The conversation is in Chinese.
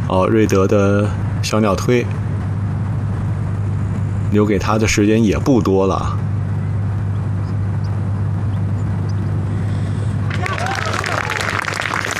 哦，瑞德的小鸟推留给他的时间也不多了。